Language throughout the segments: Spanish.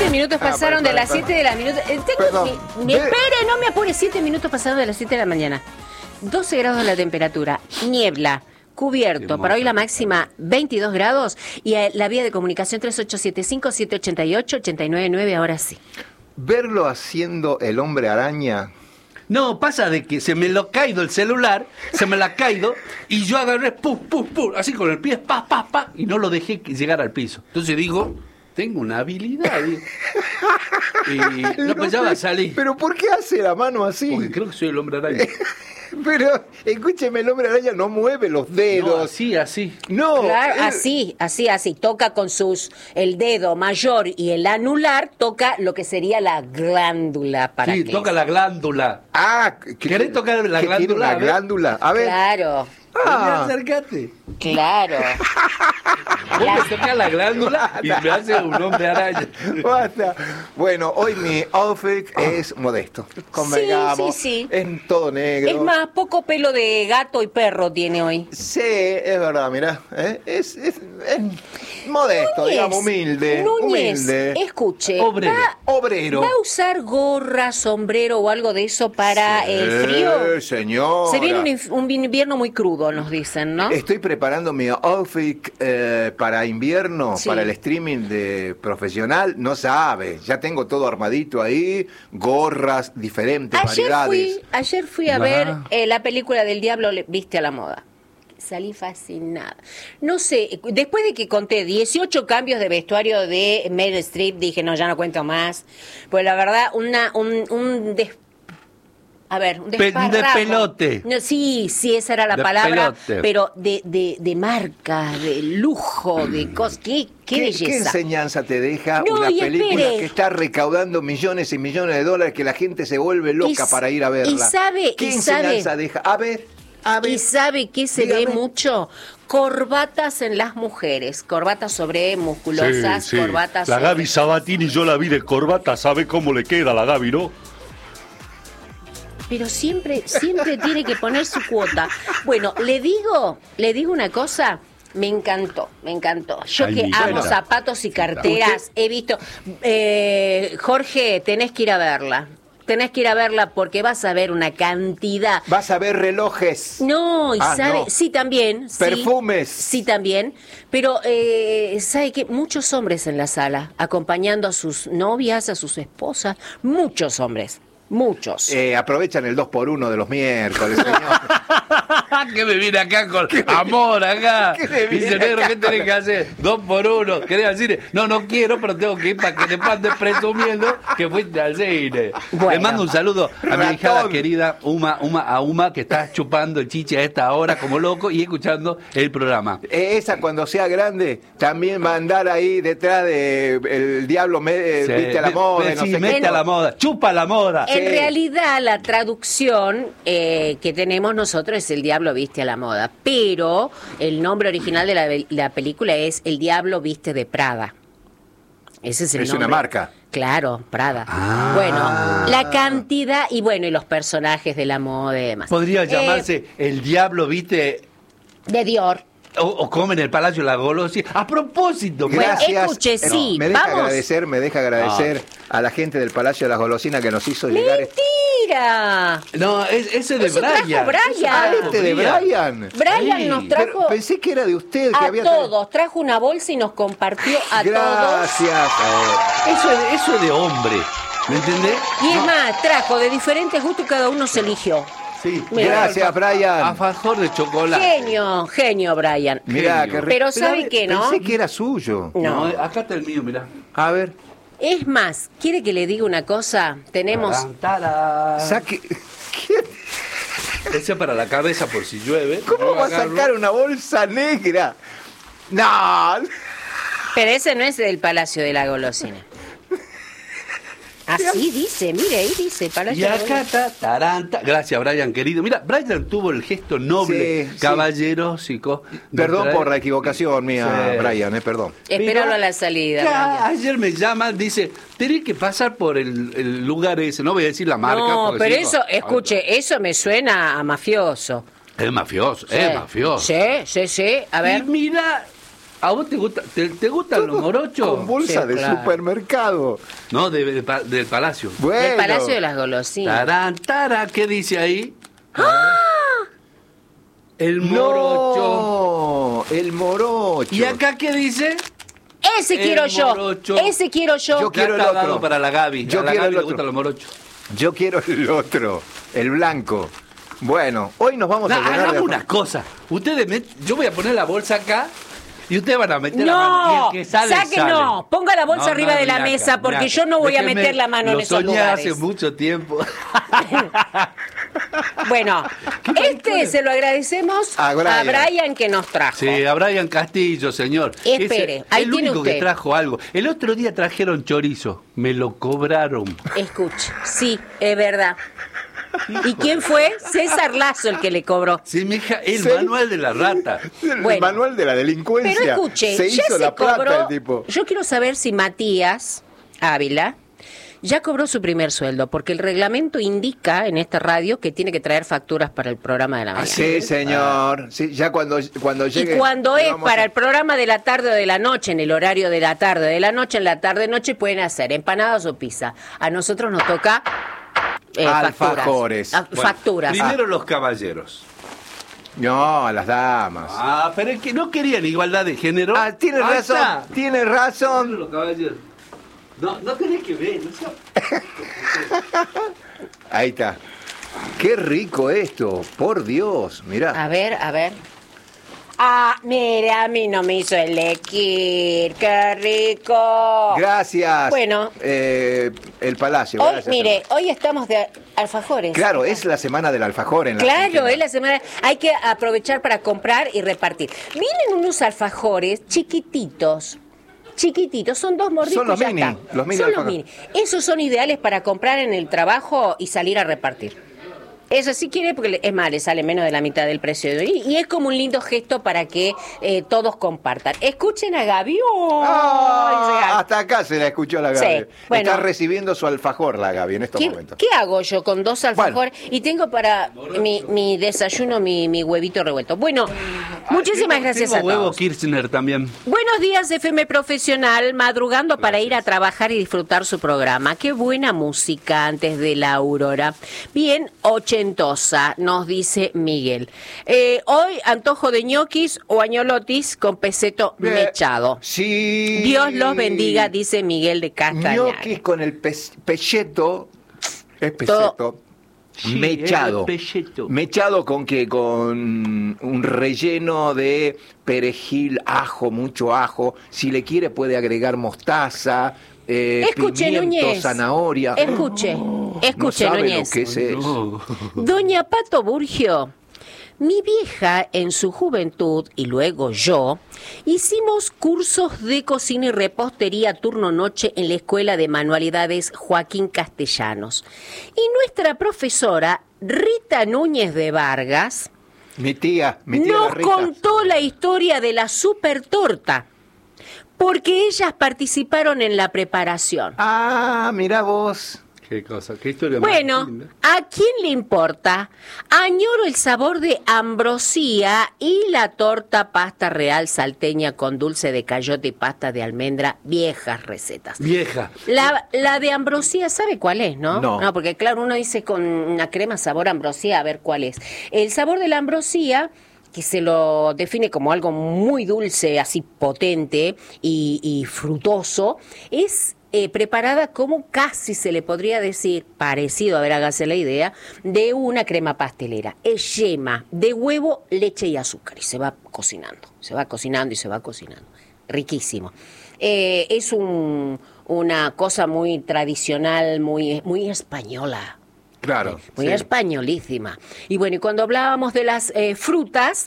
7 minutos pasaron de las 7 de la minuto. Espere, no me apure. 7 minutos pasaron de las 7 de la mañana. 12 grados la temperatura, niebla, cubierto. Para hoy la máxima 22 grados y la vía de comunicación 3875-788-899. Ahora sí. Verlo haciendo el hombre araña. No, pasa de que se me lo ha caído el celular, se me la ha caído y yo agarré, así con el pie, y no lo dejé llegar al piso. Entonces digo, tengo una habilidad. Y no pensaba salir. ¿Pero por qué hace la mano así? Porque creo que soy el hombre araña. Pero, escúcheme, el hombre araña no mueve los dedos. No, así. No. Claro, así. Toca con el dedo mayor y el anular, toca lo que sería la glándula. Sí, toca la glándula. ¿Querés tocar la glándula? Tiene una glándula. A ver. Claro. Acércate. Claro. Vos me tocas la glándula y me hace un hombre araña. Basta. Bueno, hoy mi outfit es modesto. Convengamos. Sí. Es todo negro. Es más, poco pelo de gato y perro tiene hoy. Sí, es verdad, mirá. Es modesto, Núñez, digamos, humilde. Escuche. Obrero. ¿Va a usar gorra, sombrero o algo de eso para el frío? Señor. Se viene un invierno muy crudo, nos dicen, ¿no? Estoy preparando mi outfit para invierno, para el streaming de profesional. No sabe, ya tengo todo armadito ahí, gorras, diferentes variedades. Ayer fui a ver la película del Diablo Viste a la Moda. Salí fascinada. No sé, después de que conté 18 cambios de vestuario de Meryl Streep, dije, no, ya no cuento más. Pues la verdad, un despelote. No, sí, esa era la palabra, pero de marca, de lujo, de cosas. ¿Qué belleza? ¿Qué enseñanza te deja una película que está recaudando millones y millones de dólares, que la gente se vuelve loca para ir a verla? ¿Qué enseñanza deja? A ver. ¿Y sabe qué se ve mucho? Corbatas en las mujeres, corbatas sobre musculosas, corbatas La Gaby Sabatini, yo la vi de corbata, ¿sabe cómo le queda a la Gaby, no? Pero siempre tiene que poner su cuota. Bueno, le digo una cosa, me encantó. Yo que amo zapatos y carteras, he visto... Jorge, tenés que ir a verla. Porque vas a ver una cantidad. Vas a ver relojes. No, no. Sí, también. Perfumes. Sí, también. Pero, ¿sabe qué? Muchos hombres en la sala, acompañando a sus novias, a sus esposas. Muchos hombres. Muchos. Aprovechan el 2x1 de los miércoles, señor. ¿Qué me viene acá con amor acá? Dice, negro, ¿qué tenés que hacer? 2x1. ¿Querés decir? No quiero, pero tengo que ir para que te andes presumiendo que fuiste al cine. Bueno. Le mando un saludo a mi hija querida Uma, que está chupando el chiche a esta hora como loco y escuchando el programa. Esa, cuando sea grande, también va a andar ahí detrás de el diablo viste a la moda. Mete a la moda, chupa la moda. En realidad, la traducción que tenemos nosotros es El Diablo Viste a la Moda, pero el nombre original de la película es El Diablo Viste de Prada. Ese es el nombre. Es una marca. Claro, Prada. Bueno, la cantidad y los personajes de la moda y demás. Podría llamarse El Diablo Viste... de Dior. O comen en el Palacio de la Golosina. A propósito, gracias. Escuche, sí, me deja agradecer a la gente del Palacio de las Golosinas que nos hizo llegar. ¡Mentira! No, ese de Brian. De Brian. Brian nos trajo. Pero pensé que era de usted. A todos. Trajo una bolsa y nos compartió a todos. Gracias. Eso es de hombre. ¿Me entendés? Y es más, trajo de diferentes gustos y cada uno se eligió. Sí. Gracias, Brian. Alfajor de chocolate. Genio, Brian. Mirá, pero ¿sabe qué, no? Pensé que era suyo. No, acá está el mío, mirá. A ver. Es más, ¿quiere que le diga una cosa? Tenemos... Saque... Ese para la cabeza por si llueve. ¿Cómo va a sacar una bolsa negra? No. Pero ese no es del Palacio de la Golosina. Así dice, mire, ahí dice Palacio. Y acá está Taranta. Gracias, Brian, querido. Mira, Brian tuvo el gesto noble, caballerósico. Perdón por la equivocación mía, Brian, perdón. Espéralo a la salida. Ayer me llama, dice, tenés que pasar por el lugar ese. No voy a decir la marca. No, pero eso, escuche, eso me suena a mafioso. Es mafioso. Sí. A ver. Y mira, ¿A vos te gustan los morochos? Con bolsa Sí, de claro. supermercado. No, del Palacio. Bueno. El Palacio de las Golosinas. Tarán, tará, ¿qué dice ahí? El morocho. No, el morocho. ¿Y acá qué dice? Ese El quiero yo. morocho. Ese quiero yo. Yo quiero el Acá otro. dado para la Gaby. Yo a la quiero Gaby el le gustan otro. los morochos. Yo quiero el otro, el blanco. Bueno, hoy nos vamos No, a llenar de... hagamos una cosa. Ustedes yo voy a poner la bolsa acá y ustedes van a meter la mano. No, Y el que sale, saque sale. no. Ponga la bolsa arriba de la mira mesa, acá, porque mira yo no acá. voy a Déjenme, meter la mano en lo esos soñé lugares. hace mucho tiempo. Bueno, este se lo agradecemos A a Brian. Brian que nos trajo. Sí, a Brian Castillo, señor. Espere, Ese, ahí el tiene único usted. que trajo algo. El otro día trajeron chorizo. Me lo cobraron. Escuche, sí, es verdad. ¿Y quién fue? César Lazo el que le cobró. Semeja el Sí. manual de la rata. El Bueno. manual de la delincuencia. Pero escuche, se ya hizo se la cobró. plata el tipo. Yo quiero saber si Matías Ávila ya cobró su primer sueldo, porque el reglamento indica en esta radio que tiene que traer facturas para el programa de la mañana. Sí, señor. Sí, ya cuando llegue... Y cuando le es vamos para a- el programa de la tarde o de la noche, en el horario de la tarde o de la noche, en la tarde-noche pueden hacer empanadas o pizza. A nosotros nos toca Alfajores. facturas. Bueno, Facturas. Primero los caballeros. No, a las damas. Pero es que no querían igualdad de género. Tiene Ahí razón, está. tiene Primero razón. los caballeros. No tenés que ver, no sé. Ahí está. Qué rico esto, por Dios, mirá. A ver, a ver. Ah, mira, a mí no me hizo elegir. ¡Qué rico! Gracias. Bueno. El Palacio. Hoy, gracias. mire, hoy estamos de alfajores. Claro, es la semana del alfajor en la Claro, Argentina. es la semana. Hay que aprovechar para comprar y repartir. Vienen unos alfajores chiquititos. Chiquititos, son 2 morditos. Son los ya mini, está. los mini Son los alfajores. mini. Esos son ideales para comprar en el trabajo y salir a repartir. Eso sí quiere, porque es más, le sale menos de la mitad del precio. Y es como un lindo gesto para que todos compartan. Escuchen a Gaby. ¡Oh! Dice Gaby. Hasta acá se la escuchó la Gaby. Sí, bueno. Está recibiendo su alfajor la Gaby en estos momentos. ¿Qué hago yo con 2 alfajores? Y tengo para mi desayuno mi huevito revuelto. Bueno, muchísimas gracias a Tengo huevo todos. Kirchner también. Buenos días, FM Profesional, madrugando para ir a trabajar y disfrutar su programa. Qué buena música antes de la aurora. Bien ochentosa, nos dice Miguel. Hoy antojo de ñoquis o añolotis con peseto mechado. Sí. Dios los bendiga, dice Miguel de Castañar. Ñoquis con el pelleto. Es peseto. Sí, Mechado. el pelleto. Mechado con que con un relleno de perejil, ajo, mucho ajo. Si le quiere puede agregar mostaza, Escuche, pimiento, Núñez. zanahoria. Escuche, escuche, no sabe Núñez. lo que es eso. No. Doña Pato Burgio, mi vieja en su juventud y luego yo hicimos cursos de cocina y repostería turno-noche en la Escuela de Manualidades Joaquín Castellanos. Y nuestra profesora Rita Núñez de Vargas Mi tía nos Rita. contó la historia de la super torta, porque ellas participaron en la preparación. Ah, mirá vos. Qué cosa, qué historia más Bueno, linda. ¿a quién le importa? Añoro el sabor de ambrosía y la torta pasta real salteña con dulce de cayote y pasta de almendra, viejas recetas. Vieja. La de ambrosía, ¿sabe cuál es, no? No. Porque claro, uno dice con una crema sabor ambrosía, a ver cuál es. El sabor de la ambrosía, que se lo define como algo muy dulce, así potente y frutoso, es preparada como casi se le podría decir, parecido, a ver, hágase la idea, de una crema pastelera. Es yema de huevo, leche y azúcar y se va cocinando y se va cocinando. Riquísimo. Es una cosa muy tradicional, muy española. Claro. Muy sí. españolísima. Y bueno, y cuando hablábamos de las frutas,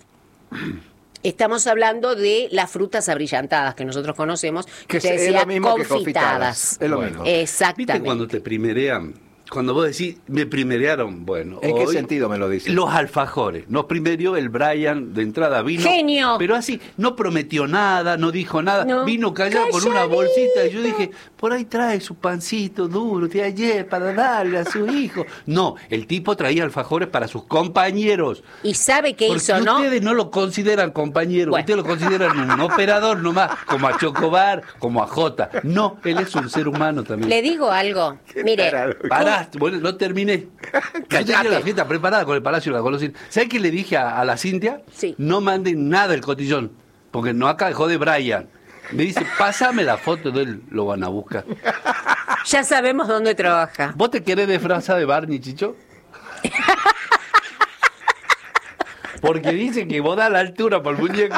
estamos hablando de las frutas abrillantadas que nosotros conocemos, Que usted es decía lo mismo que confitadas. confitadas. Es lo mismo. ¿Viste Exactamente. cuando te primerean? Cuando vos decís, me primerearon, bueno. ¿En qué sentido me lo dices? Los alfajores. Nos primerió el Brian, de entrada vino. ¡Genio! Pero así, no prometió nada, no dijo nada. No. Vino callado con una bolsita y yo dije, por ahí trae su pancito duro de ayer para darle a su hijo. No, el tipo traía alfajores para sus compañeros. ¿Y sabe qué Porque hizo, no? ustedes no lo consideran compañero, Bueno. ustedes lo consideran un operador nomás, como a Chocobar, como a Jota. No, él es un ser humano también. Le digo algo. Mire, Pará, bueno, no terminé. Yo tenía la fiesta preparada con el Palacio de la Golosina. ¿Sabes qué le dije a la Cintia? Sí. No manden nada el cotillón, porque no acá dejó de Brian. Me dice, pásame la foto de él, lo van a buscar. ya sabemos dónde trabaja. ¿Vos te querés disfrazar de Barney, Chicho? Porque dice que vos das la altura por el muñeco.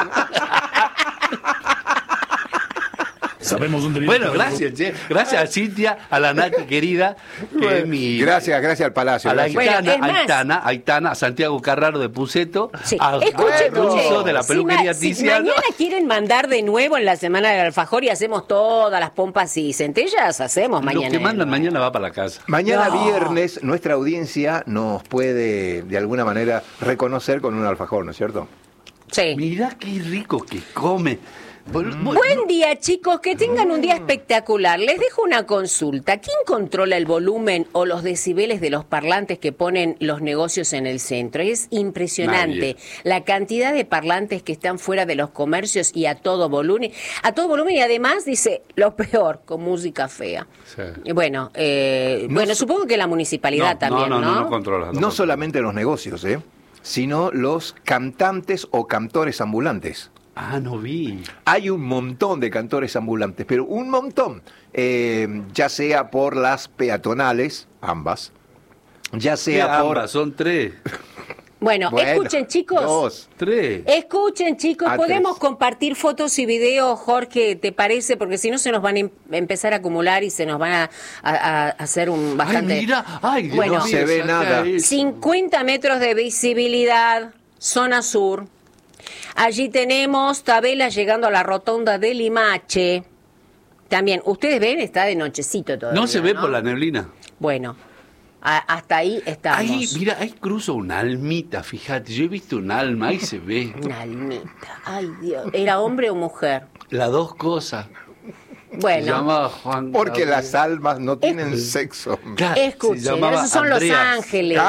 Sabemos dónde vive. Bueno, gracias, che. Gracias a Cintia, a la Nati querida, que es mi... Gracias al Palacio. A la gracias. Bueno, es más. Aitana, a Santiago Carraro de Puceto, Sí. a Escuche, Russo de la peluquería si Tiziano. mañana quieren mandar de nuevo en la semana del alfajor y hacemos todas las pompas y centellas, hacemos mañana. Lo que mandan mañana va para la casa. Mañana No. viernes nuestra audiencia nos puede de alguna manera reconocer con un alfajor, ¿no es cierto? Sí. Mirá qué rico que come. Buen día, chicos, que tengan un día espectacular. Les dejo una consulta. ¿Quién controla el volumen o los decibeles de los parlantes que ponen los negocios en el centro? Es impresionante Nadie. la cantidad de parlantes que están fuera de los comercios y a todo volumen. A todo volumen y además, dice, lo peor, con música fea. Sí. Y bueno, supongo que la municipalidad también, ¿no? No controla. No controla. solamente los negocios, sino los cantantes o cantores ambulantes. Ah, no vi. Hay un montón de cantores ambulantes, pero un montón, ya sea por las peatonales, ambas, ya sea por... Ambas, son 3. Bueno, escuchen, chicos. 2. 3. Escuchen, chicos, A podemos 3. compartir fotos y videos, Jorge, ¿te parece? Porque si no se nos van a empezar a acumular y se nos van a hacer un bastante... Ay, mira. Ay, Dios Bueno, mío, no se ve saca nada. eso. 50 metros de visibilidad, zona sur. Allí tenemos tabelas llegando a la rotonda de Limache. También, ustedes ven, está de nochecito todavía. No se ve por la neblina. Bueno, hasta ahí estamos. Ahí, mira, ahí cruza una almita, fíjate. Yo he visto un alma, ahí se ve. Una almita. Ay, Dios. ¿Era hombre o mujer? Las dos cosas. Se Bueno, llamaba Juan Porque Gabriel. las almas no tienen sexo. Claro, se escuche, llamaba esos son Andreas. los ángeles.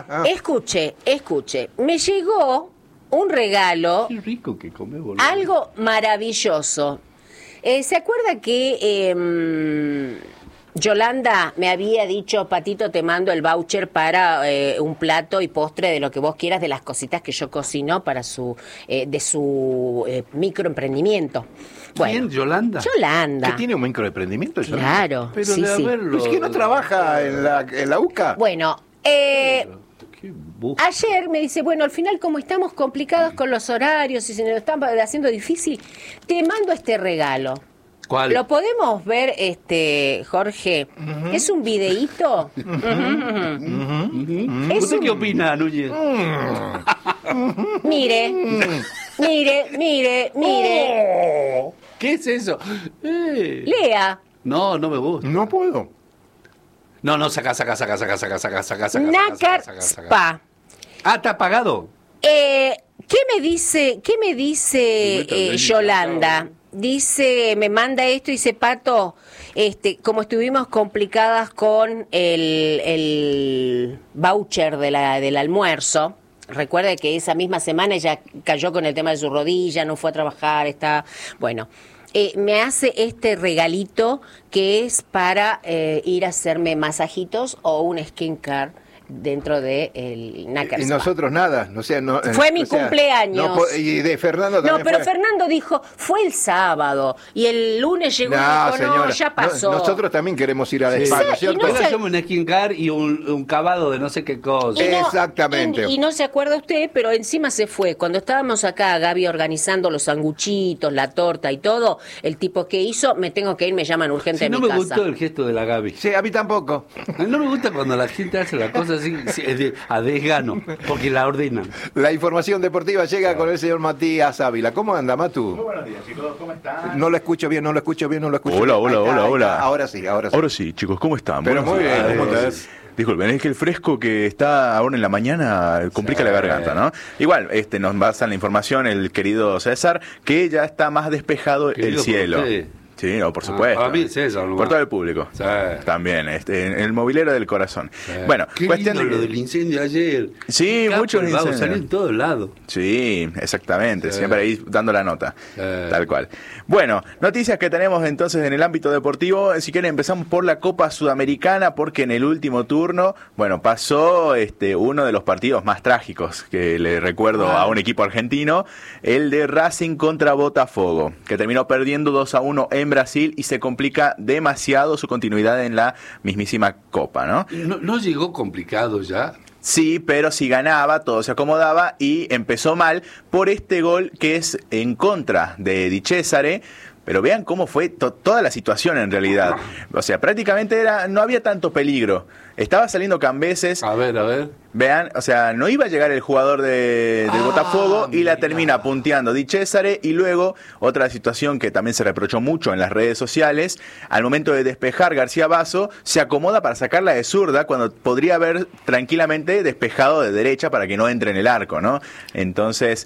Escuche. Me llegó un regalo, Qué rico que come, boludo. algo maravilloso. ¿Se acuerda que Yolanda me había dicho, Patito, te mando el voucher para un plato y postre de lo que vos quieras, de las cositas que yo cocino para su microemprendimiento? Bueno, ¿Quién? ¿Yolanda? Yolanda. ¿Que tiene un microemprendimiento? Yolanda? Claro, Pero sí, de sí. haberlo... Pues que no trabaja en la UCA. Bueno, Qué busca. ayer me dice, bueno, al final como estamos complicados con los horarios y se nos está haciendo difícil, te mando este regalo. ¿Cuál? ¿Lo podemos ver, Jorge? ¿Es un videíto? Es ¿Usted un- qué opina, Núñez? Mire, mire. ¿Qué es eso? Lea. No, no me gusta. No puedo. No, saca. Nácar Spa. Ah, ¿está apagado? ¿Qué me dice Metal Yolanda? Dice, me manda esto y dice, Pato, como estuvimos complicadas con el voucher del almuerzo, recuerde que esa misma semana ella cayó con el tema de su rodilla, no fue a trabajar, está... Bueno, me hace este regalito que es para ir a hacerme masajitos o un skincare dentro de el Nácar Y Spa. nosotros nada. O sea, no, Fue mi cumpleaños. Y de Fernando también No, pero fue. Fernando dijo, fue el sábado y el lunes llegó y No, dijo, no, señora. ya pasó. Nosotros también queremos ir a spa, ¿no es cierto? no Pero sé- yo un skin car y un cavado de no sé qué cosa. Y no- Exactamente. Y no se acuerda usted, pero encima se fue. Cuando estábamos acá, Gaby, organizando los sanguchitos, la torta y todo, el tipo que hizo, me tengo que ir, me llaman urgente Sí, a no mi me casa. gustó el gesto de la Gaby. Sí, a mí tampoco. No me gusta cuando la gente hace la cosa así a desgano, porque la ordenan. La información deportiva llega con el señor Matías Ávila. ¿Cómo anda, Matu? Muy buenos días, chicos. ¿Cómo están? No lo escucho bien. Hola, bien. hola, Ahí está, hola, ahí hola. está. Ahora sí. Ahora sí, chicos, ¿cómo están? Pero Buenos muy bien, días. ¿cómo estás? Disculpen, es que el fresco que está ahora en la mañana complica la garganta, ¿no? Igual, nos basa en la información el querido César, que ya está más despejado el cielo. Sí, no, por supuesto. Para mí, César, por todo el público. Sí. También, en el mobilero del corazón. Sí. Bueno, qué lindo lo del incendio ayer. Sí, muchos incendios. Salió en todos lados. Sí, exactamente. Siempre ahí dando la nota. Tal cual. Bueno, noticias que tenemos entonces en el ámbito deportivo. Si quieren, empezamos por la Copa Sudamericana, porque en el último turno, bueno, pasó uno de los partidos más trágicos que le recuerdo a un equipo argentino, el de Racing contra Botafogo, que terminó perdiendo 2-1 en Brasil y se complica demasiado su continuidad en la mismísima Copa, ¿no? ¿No llegó complicado ya? Sí, pero si ganaba, todo se acomodaba y empezó mal por este gol que es en contra de Di Cesare. Pero vean cómo fue toda la situación en realidad. O sea, prácticamente no había tanto peligro. Estaba saliendo Cambeses. A ver. Vean, o sea, no iba a llegar el jugador de Botafogo y la termina punteando Di Cesare. Y luego, otra situación que también se reprochó mucho en las redes sociales, al momento de despejar García Basso, se acomoda para sacarla de zurda cuando podría haber tranquilamente despejado de derecha para que no entre en el arco, ¿no? Entonces,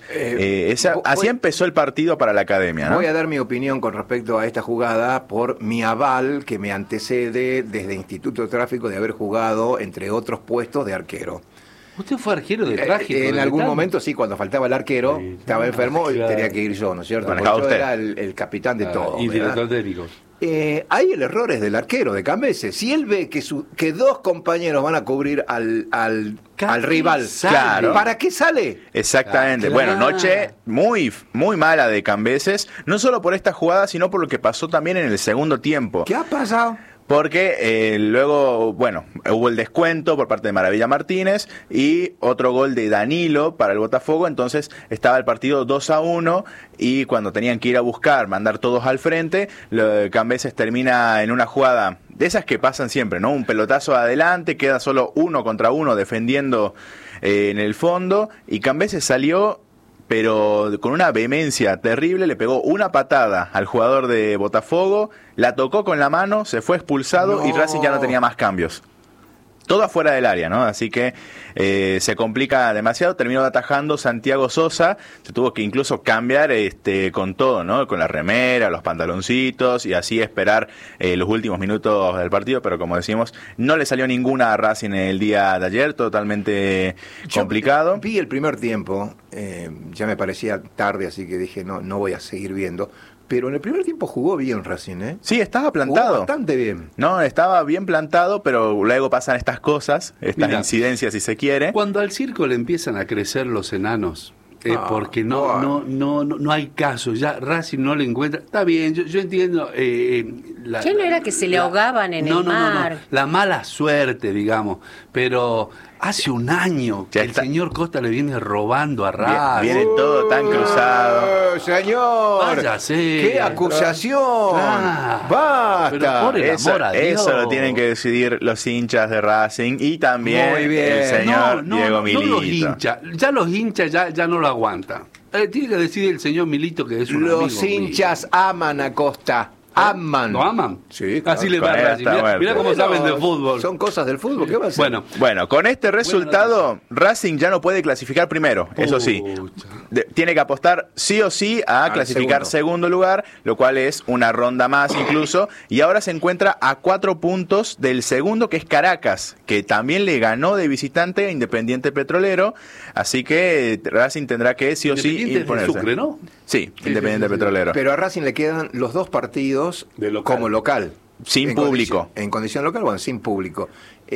así empezó el partido para la academia, ¿no? Voy a dar mi opinión con respecto a esta jugada por mi aval que me antecede desde Instituto de Tráfico de haber jugado, entre otros puestos, de arquero. ¿Usted fue arquero de trágico? En algún momento, sí, cuando faltaba el arquero, estaba enfermo y tenía que ir yo, ¿no es cierto? Porque yo era el capitán de todo. Y director técnico. Ahí el error es del arquero, de Cambeses. Si él ve que dos compañeros van a cubrir al rival, claro. ¿Para qué sale? Exactamente. Claro. Bueno, noche muy mala de Cambeses, no solo por esta jugada, sino por lo que pasó también en el segundo tiempo. ¿Qué ha pasado? Porque luego, bueno, hubo el descuento por parte de Maravilla Martínez y otro gol de Danilo para el Botafogo, entonces estaba el partido 2-1 y cuando tenían que ir a buscar, mandar todos al frente, Cambeses termina en una jugada de esas que pasan siempre, ¿no? Un pelotazo adelante, queda solo 1 contra 1 defendiendo en el fondo y Cambeses salió, pero con una vehemencia terrible, le pegó una patada al jugador de Botafogo, la tocó con la mano, se fue expulsado y Racing ya no tenía más cambios. Todo afuera del área, ¿no? Así que se complica demasiado. Terminó atajando Santiago Sosa. Se tuvo que incluso cambiar con todo, ¿no? Con la remera, los pantaloncitos y así esperar los últimos minutos del partido. Pero como decimos, no le salió ninguna a Racing el día de ayer. Totalmente complicado. Yo vi el primer tiempo. Ya me parecía tarde, así que dije, no voy a seguir viendo. Pero en el primer tiempo jugó bien Racing, ¿eh? Sí, estaba plantado. Jugó bastante bien. No, estaba bien plantado, pero luego pasan estas cosas, estas incidencias, si se quiere. Cuando al circo le empiezan a crecer los enanos, porque no hay caso, ya Racing no le encuentra. Está bien, yo entiendo. ¿Qué no era que se le ahogaban en el mar? No, la mala suerte, digamos, pero hace un año que el señor Costa le viene robando a Racing. Viene todo tan cruzado. Señor, váyase. ¡Qué acusación! ¡Basta! Pero por el amor a Dios. Eso lo tienen que decidir los hinchas de Racing y también Muy bien. el señor Diego Milito. No los hinchas, los hinchas ya no lo aguantan. Tiene que decidir el señor Milito que es un amigo Los hinchas aman a Costa. Aman. ¿Lo aman? Sí, claro. Así le va a Racing. Mirá cómo saben de fútbol. Son cosas del fútbol. ¿Qué va a hacer? Bueno, con este resultado, Racing ya no puede clasificar primero, eso sí. Tiene que apostar sí o sí a clasificar segundo lugar, lo cual es una ronda más incluso. Y ahora se encuentra a 4 puntos del segundo, que es Caracas, que también le ganó de visitante a Independiente Petrolero. Así que Racing tendrá que sí o sí imponerse. Sucre, ¿no? Sí, Independiente Petrolero. Pero a Racing le quedan los 2 partidos como local. Sin público. En condición local, bueno, sin público.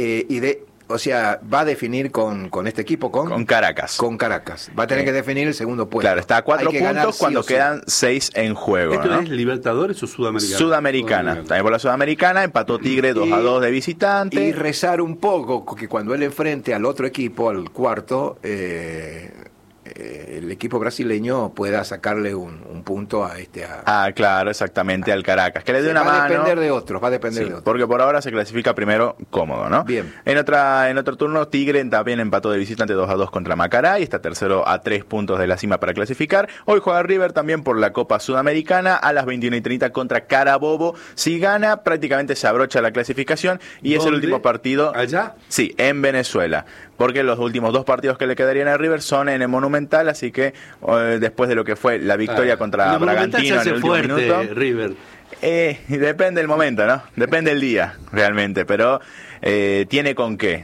O sea, va a definir con este equipo, con Caracas. Con Caracas. Va a tener que definir el segundo puesto. Claro, está a 4 puntos cuando quedan 6 en juego. ¿Esto ¿no? es Libertadores o Sudamericana? Sudamericana. También por la Sudamericana, empató Tigre 2-2 de visitante. Y rezar un poco, que cuando él enfrente al otro equipo, al cuarto, el equipo brasileño pueda sacarle un punto a claro, exactamente, al Caracas. Que le dé una mano. Va a depender de otros, Porque por ahora se clasifica primero cómodo, ¿no? Bien. En otro turno, Tigre también empató de visitante 2-2 contra Macará y está tercero a 3 puntos de la cima para clasificar. Hoy juega River también por la Copa Sudamericana a las 21:30 contra Carabobo. Si gana, prácticamente se abrocha la clasificación y es el último partido. ¿Allá? Sí, en Venezuela. Porque los últimos 2 partidos que le quedarían a River son en el Monumental, así que después de lo que fue la victoria contra Bragantino en el último minuto. River. Depende del momento, ¿no? Depende del día, realmente, pero tiene con qué.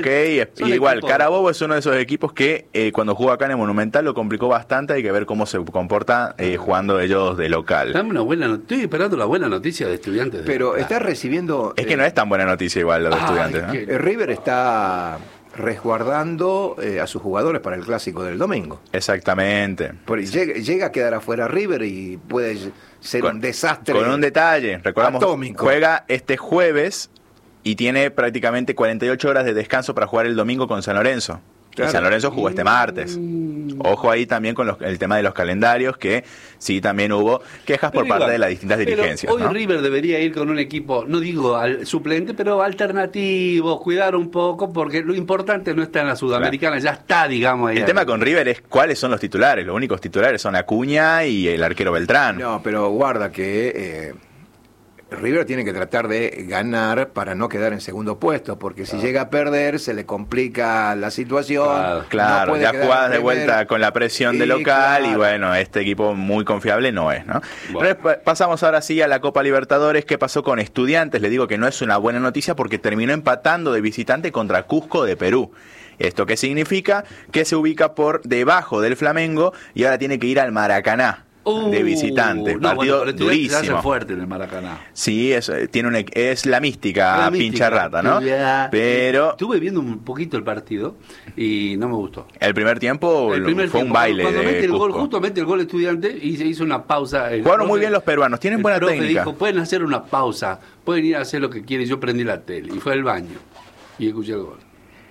Y igual, Carabobo es uno de esos equipos que cuando jugó acá en el Monumental lo complicó bastante. Hay que ver cómo se comporta jugando ellos de local. Dame una buena estoy esperando la buena noticia de Estudiantes. Pero está recibiendo... Es que no es tan buena noticia igual lo de Estudiantes, ¿no? River está resguardando a sus jugadores para el clásico del domingo. Exactamente. Llega a quedar afuera River y puede ser un desastre. Con un detalle, recordamos, atómico. Juega este jueves y tiene prácticamente 48 horas de descanso para jugar el domingo con San Lorenzo. Claro. Y San Lorenzo jugó este martes. Ojo ahí también con el tema de los calendarios, que sí también hubo quejas por parte de las distintas dirigencias. Hoy ¿no? River debería ir con un equipo, no digo al suplente, pero alternativo, cuidar un poco, porque lo importante no está en la Sudamericana, claro. Ya está, digamos. Ahí el tema con River es cuáles son los titulares. Los únicos titulares son Acuña y el arquero Beltrán. No, pero guarda que... River tiene que tratar de ganar para no quedar en segundo puesto, porque si llega a perder se le complica la situación. Claro, no ya jugás de vuelta con la presión de local, y bueno, este equipo muy confiable no es, ¿no? Bueno. Pasamos ahora sí a la Copa Libertadores. ¿Qué pasó con Estudiantes? Le digo que no es una buena noticia porque terminó empatando de visitante contra Cusco de Perú. ¿Esto qué significa? Que se ubica por debajo del Flamengo y ahora tiene que ir al Maracaná. De visitante, partido durísimo. Se hace fuerte en el Maracaná. Sí, es la mística pincha rata, ¿no? Pero estuve viendo un poquito el partido y no me gustó. El primer tiempo fue un baile. Cuando mete el Cusco. gol, justo mete el gol Estudiante y se hizo una pausa. Jugaron muy bien los peruanos, tienen buena técnica. Dijo, pueden hacer una pausa, pueden ir a hacer lo que quieren. Yo prendí la tele y fue al baño y escuché el gol.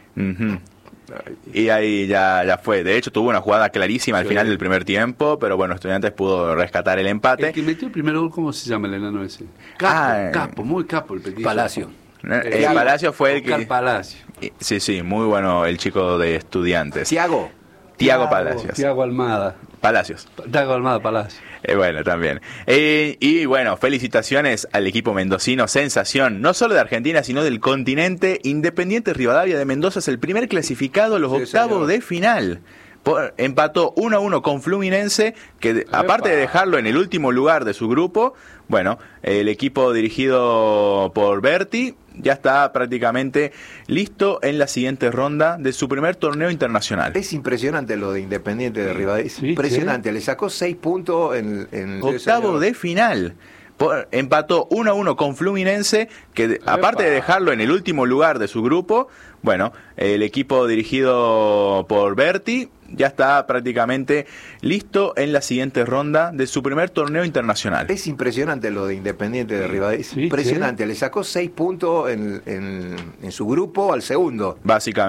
Y ahí ya fue. De hecho, tuvo una jugada clarísima al final del primer tiempo, pero bueno, Estudiantes pudo rescatar el empate. El que metió el primer gol, ¿cómo se llama el enano ese? Capo, muy capo el petiso. Palacio. Palacio fue el que... Palacio. Sí, muy bueno el chico de Estudiantes. Tiago Palacios. Tiago Almada. Palacios. Tiago Almada Palacios. Bueno, también. Y bueno, felicitaciones al equipo mendocino, sensación, no solo de Argentina, sino del continente. Independiente Rivadavia de Mendoza es el primer clasificado a los octavos de final. Empató 1-1 con Fluminense, que aparte de dejarlo en el último lugar de su grupo, bueno, el equipo dirigido por Berti ya está prácticamente listo en la siguiente ronda de su primer torneo internacional. Es impresionante lo de Independiente de Rivadavia. Es impresionante. Le sacó 6 puntos en octavo de final. Empató 1-1 con Fluminense, que aparte de dejarlo en el último lugar de su grupo, bueno, el equipo dirigido por Berti ya está prácticamente listo en la siguiente ronda de su primer torneo internacional. Es impresionante lo de Independiente de Rivadavia. Es impresionante. Le sacó 6 puntos en su grupo al segundo. Básicamente.